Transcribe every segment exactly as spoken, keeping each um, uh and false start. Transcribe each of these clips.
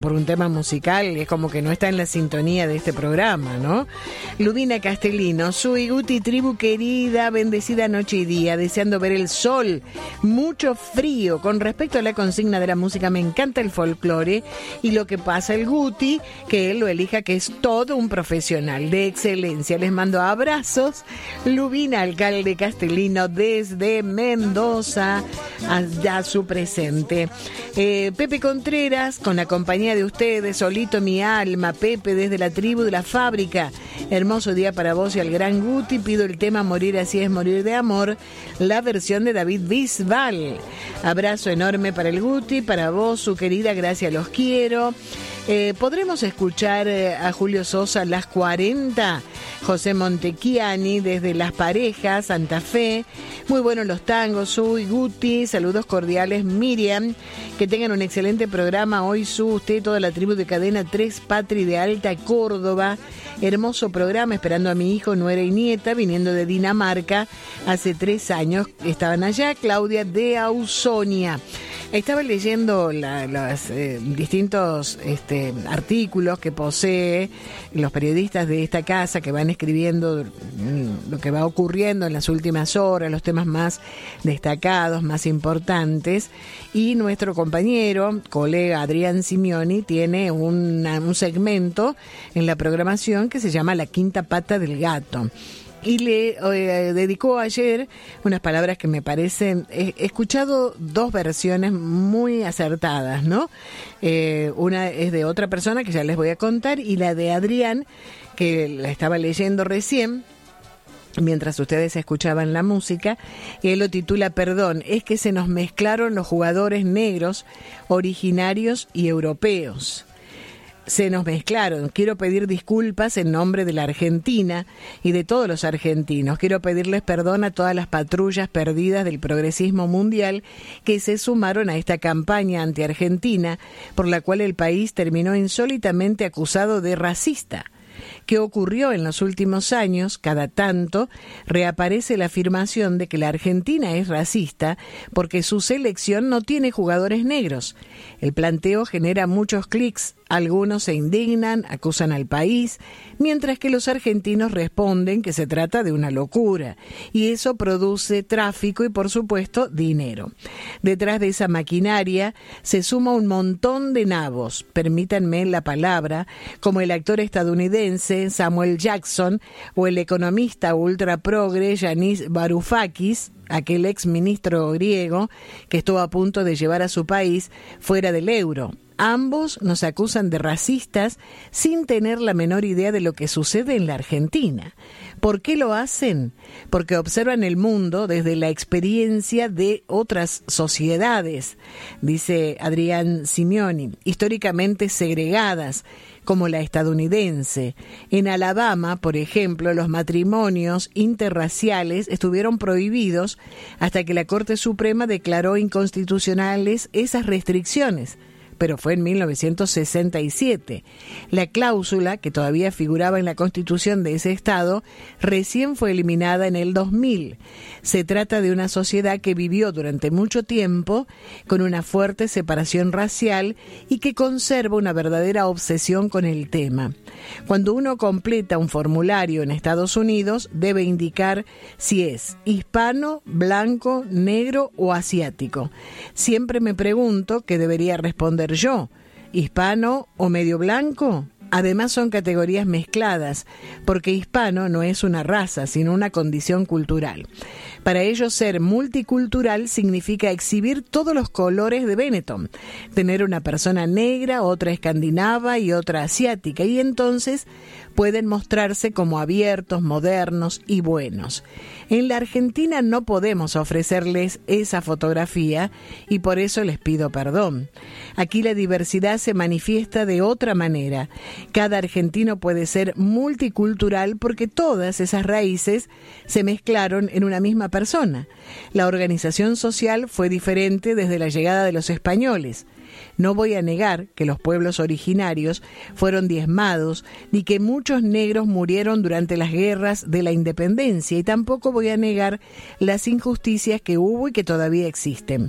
por un tema musical, es como que no está en la sintonía de este programa, ¿no? Ludina Castellino, soy Guti, tribu querida, bendecida noche y día, deseando ver el sol, mucho frío. Con respecto a la consigna de la música, me encanta el folclore y lo que pasa el Guti, que él lo elija, que es todo un profesional de excelencia. Les mando abrazos. Lubina, alcalde Castellino desde Mendoza, a, a su presente. Eh, Pepe Contreras, con la compañía de ustedes, solito mi alma. Pepe desde la tribu de la fábrica. Hermoso día para vos y al gran Guti. Pido el tema Morir así es morir de amor, la versión de David Bisbal. Abrazo enorme para el Guti, para vos, su querida Gracia, los quiero. Eh, ¿Podremos escuchar eh, a Julio Sosa Las cuarenta? José Montechiani desde Las Parejas, Santa Fe. Muy buenos los tangos, Su y Guti. Saludos cordiales, Miriam. Que tengan un excelente programa hoy, Su, usted, toda la tribu de Cadena tres Patri de Alta Córdoba. Hermoso programa, esperando a mi hijo, nuera y nieta, viniendo de Dinamarca. Hace tres años estaban allá. Claudia de Ausonia. Estaba leyendo la, los eh, distintos este, artículos que posee los periodistas de esta casa, que van escribiendo mm, lo que va ocurriendo en las últimas horas, los temas más destacados, más importantes, y nuestro compañero, colega Adrián Simioni, tiene una, un segmento en la programación que se llama La Quinta Pata del Gato. Y le eh, dedicó ayer unas palabras que me parecen... He escuchado dos versiones muy acertadas, ¿no? Eh, una es de otra persona que ya les voy a contar, y la de Adrián, que la estaba leyendo recién, mientras ustedes escuchaban la música, y él lo titula Perdón, es que se nos mezclaron los jugadores negros, originarios y europeos. Se nos mezclaron. Quiero pedir disculpas en nombre de la Argentina y de todos los argentinos. Quiero pedirles perdón a todas las patrullas perdidas del progresismo mundial que se sumaron a esta campaña anti-argentina, por la cual el país terminó insólitamente acusado de racista. ¿Qué ocurrió en los últimos años? Cada tanto reaparece la afirmación de que la Argentina es racista porque su selección no tiene jugadores negros. El planteo genera muchos clics. Algunos se indignan, acusan al país, mientras que los argentinos responden que se trata de una locura, y eso produce tráfico y, por supuesto, dinero. Detrás de esa maquinaria se suma un montón de nabos, permítanme la palabra, como el actor estadounidense Samuel Jackson o el economista ultra progre Yanis Varoufakis, aquel ex ministro griego que estuvo a punto de llevar a su país fuera del euro. Ambos nos acusan de racistas sin tener la menor idea de lo que sucede en la Argentina. ¿Por qué lo hacen? Porque observan el mundo desde la experiencia de otras sociedades, dice Adrián Simioni, históricamente segregadas, como la estadounidense. En Alabama, por ejemplo, los matrimonios interraciales estuvieron prohibidos hasta que la Corte Suprema declaró inconstitucionales esas restricciones. Pero fue en mil novecientos sesenta y siete. La cláusula, que todavía figuraba en la Constitución de ese estado, recién fue eliminada en el dos mil. Se trata de una sociedad que vivió durante mucho tiempo con una fuerte separación racial y que conserva una verdadera obsesión con el tema. Cuando uno completa un formulario en Estados Unidos, debe indicar si es hispano, blanco, negro o asiático. Siempre me pregunto qué debería responder yo, hispano o medio blanco. Además son categorías mezcladas, porque hispano no es una raza, sino una condición cultural. Para ellos ser multicultural significa exhibir todos los colores de Benetton, tener una persona negra, otra escandinava y otra asiática, y entonces pueden mostrarse como abiertos, modernos y buenos. En la Argentina no podemos ofrecerles esa fotografía y por eso les pido perdón. Aquí la diversidad se manifiesta de otra manera. Cada argentino puede ser multicultural porque todas esas raíces se mezclaron en una misma persona. La organización social fue diferente desde la llegada de los españoles. No voy a negar que los pueblos originarios fueron diezmados, ni que muchos negros murieron durante las guerras de la independencia, y tampoco voy a negar las injusticias que hubo y que todavía existen.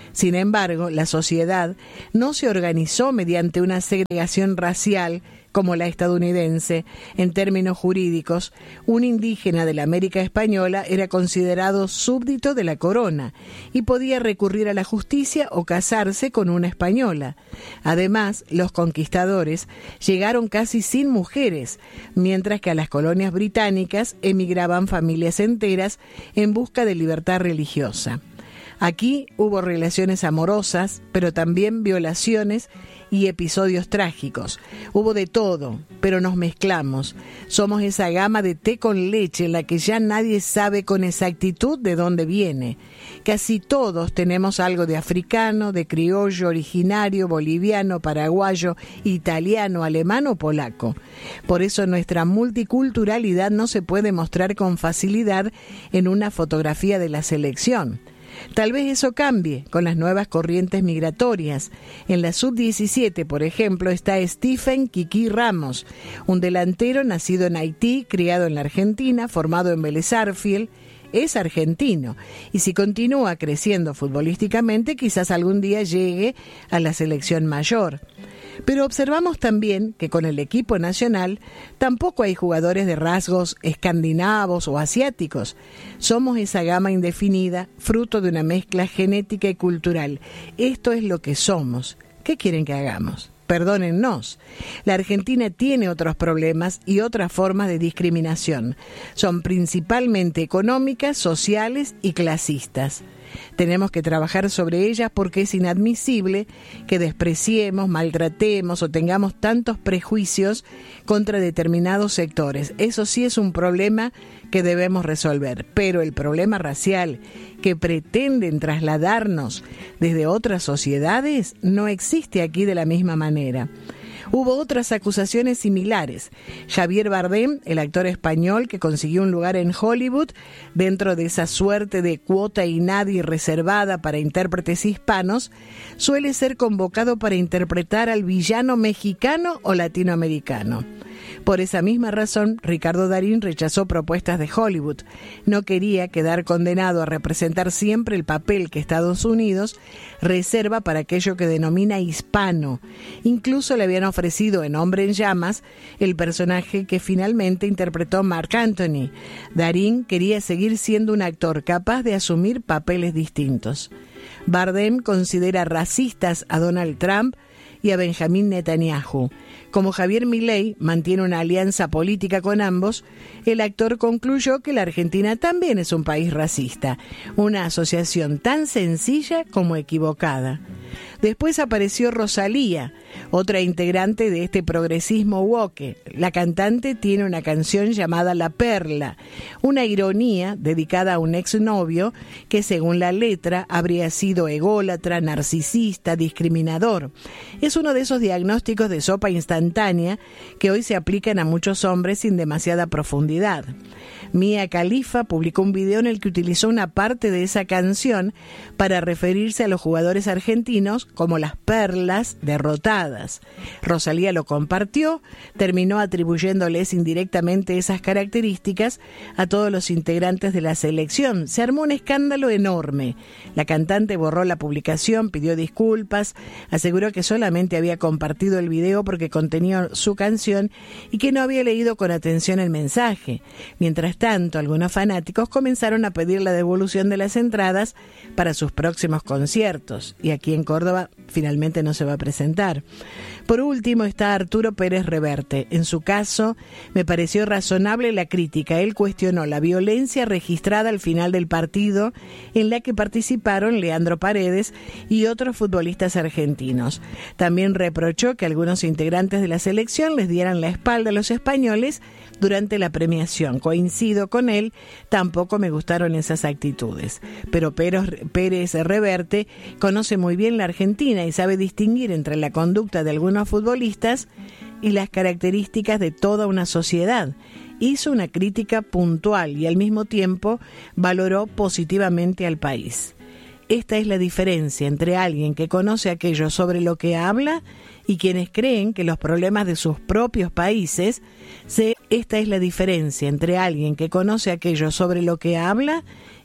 Sin embargo, la sociedad no se organizó mediante una segregación racial como la estadounidense. En términos jurídicos, un indígena de la América Española era considerado súbdito de la corona y podía recurrir a la justicia o casarse con una española. Además, los conquistadores llegaron casi sin mujeres, mientras que a las colonias británicas emigraban familias enteras en busca de libertad religiosa. Aquí hubo relaciones amorosas, pero también violaciones y episodios trágicos. Hubo de todo, pero nos mezclamos. Somos esa gama de té con leche en la que ya nadie sabe con exactitud de dónde viene. Casi todos tenemos algo de africano, de criollo, originario, boliviano, paraguayo, italiano, alemán o polaco. Por eso nuestra multiculturalidad no se puede mostrar con facilidad en una fotografía de la selección. Tal vez eso cambie con las nuevas corrientes migratorias. En la sub diecisiete, por ejemplo, está Stephen Kiki Ramos, un delantero nacido en Haití, criado en la Argentina, formado en Vélez Sarsfield. Es argentino y si continúa creciendo futbolísticamente, quizás algún día llegue a la selección mayor. Pero observamos también que con el equipo nacional tampoco hay jugadores de rasgos escandinavos o asiáticos. Somos esa gama indefinida, fruto de una mezcla genética y cultural. Esto es lo que somos. ¿Qué quieren que hagamos? Perdónennos. La Argentina tiene otros problemas y otras formas de discriminación. Son principalmente económicas, sociales y clasistas. Tenemos que trabajar sobre ellas porque es inadmisible que despreciemos, maltratemos o tengamos tantos prejuicios contra determinados sectores. Eso sí es un problema que debemos resolver, pero el problema racial que pretenden trasladarnos desde otras sociedades no existe aquí de la misma manera. Hubo otras acusaciones similares. Javier Bardem, el actor español que consiguió un lugar en Hollywood dentro de esa suerte de cuota inadi reservada para intérpretes hispanos, suele ser convocado para interpretar al villano mexicano o latinoamericano. Por esa misma razón, Ricardo Darín rechazó propuestas de Hollywood. No quería quedar condenado a representar siempre el papel que Estados Unidos reserva para aquello que denomina hispano. Incluso le habían ofrecido en Hombre en Llamas el personaje que finalmente interpretó Marc Anthony. Darín quería seguir siendo un actor capaz de asumir papeles distintos. Bardem considera racistas a Donald Trump y a Benjamín Netanyahu. Como Javier Milei mantiene una alianza política con ambos, el actor concluyó que la Argentina también es un país racista, una asociación tan sencilla como equivocada. Después apareció Rosalía, otra integrante de este progresismo woke. La cantante tiene una canción llamada La Perla, una ironía dedicada a un exnovio que, según la letra, habría sido ególatra, narcisista, discriminador. Es uno de esos diagnósticos de sopa instantánea que hoy se aplican a muchos hombres sin demasiada profundidad. Mia Khalifa publicó un video en el que utilizó una parte de esa canción para referirse a los jugadores argentinos como las perlas derrotadas. Rosalía lo compartió, terminó atribuyéndoles indirectamente esas características a todos los integrantes de la selección. Se armó un escándalo enorme. La cantante borró la publicación, pidió disculpas, aseguró que solamente había compartido el video porque contenía su canción y que no había leído con atención el mensaje. Mientras tanto, algunos fanáticos comenzaron a pedir la devolución de las entradas para sus próximos conciertos, y aquí en Córdoba finalmente no se va a presentar. Por último está Arturo Pérez Reverte. En su caso, me pareció razonable la crítica. Él cuestionó la violencia registrada al final del partido en la que participaron Leandro Paredes y otros futbolistas argentinos. También reprochó que algunos integrantes de la selección les dieran la espalda a los españoles durante la premiación. Coincido con él, tampoco me gustaron esas actitudes. Pero Pérez Reverte conoce muy bien la Argentina y sabe distinguir entre la conducta de algunos futbolistas y las características de toda una sociedad. Hizo una crítica puntual y al mismo tiempo valoró positivamente al país. Esta es la diferencia entre alguien que conoce aquello sobre lo que habla y quienes creen que los problemas de sus propios países se... Esta es la diferencia entre alguien que conoce aquello sobre lo que habla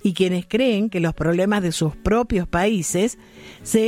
y quienes creen que los problemas de sus propios países se